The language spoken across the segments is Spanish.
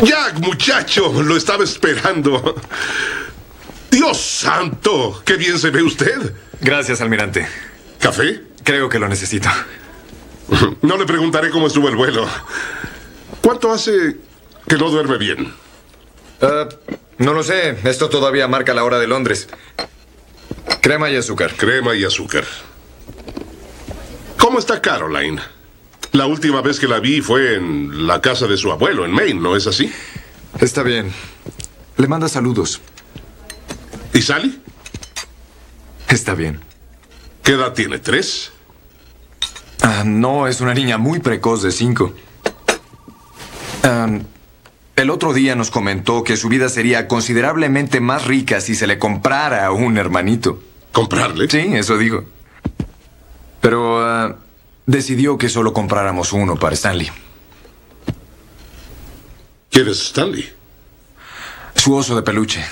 Jack, muchacho, lo estaba esperando. Dios santo, qué bien se ve usted. Gracias, almirante. ¿Café? Creo que lo necesito. No le preguntaré cómo estuvo el vuelo. ¿Cuánto hace que no duerme bien? No lo sé. Esto todavía marca la hora de Londres. Crema y azúcar. Crema y azúcar. ¿Cómo está Caroline? La última vez que la vi fue en la casa de su abuelo, en Maine, ¿no es así? Está bien. Le manda saludos. ¿Y Sally? Está bien. ¿Qué edad tiene? ¿3? No, es una niña muy precoz de 5. El otro día nos comentó que su vida sería considerablemente más rica si se le comprara un hermanito. ¿Comprarle? Sí, eso digo. Pero decidió que solo compráramos uno para Stanley. ¿Quién es Stanley? Su oso de peluche.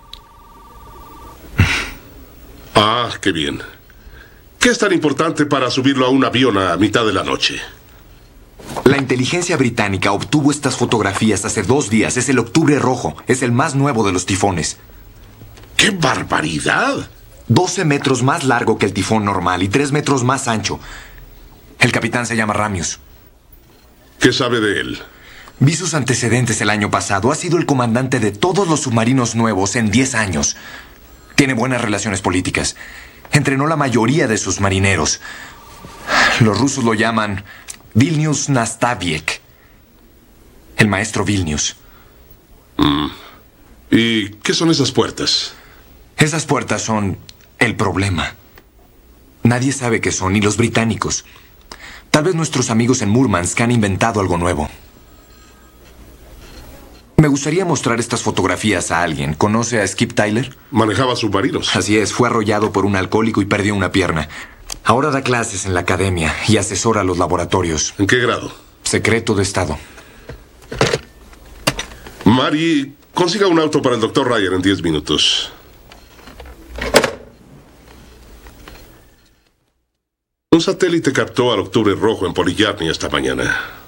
Ah, qué bien. ¿Qué es tan importante para subirlo a un avión a mitad de la noche? La inteligencia británica obtuvo estas fotografías hace 2 días. Es el Octubre Rojo. Es el más nuevo de los tifones. ¡Qué barbaridad! 12 metros más largo que el tifón normal y 3 metros más ancho. El capitán se llama Ramius. ¿Qué sabe de él? Vi sus antecedentes el año pasado. Ha sido el comandante de todos los submarinos nuevos en 10 años. Tiene buenas relaciones políticas. Entrenó la mayoría de sus marineros. Los rusos lo llaman Vilnius Nastaviek. El maestro Vilnius. ¿Y qué son esas puertas? Esas puertas son el problema. Nadie sabe qué son, ni los británicos. Tal vez nuestros amigos en Murmansk han inventado algo nuevo. Me gustaría mostrar estas fotografías a alguien. ¿Conoce a Skip Tyler? Manejaba submarinos. Así es, fue arrollado por un alcohólico y perdió una pierna. Ahora da clases en la academia y asesora a los laboratorios. ¿En qué grado? Secreto de Estado. Mary, consiga un auto para el Dr. Ryan en 10 minutos. Un satélite captó al Octubre Rojo en Polyarny esta mañana.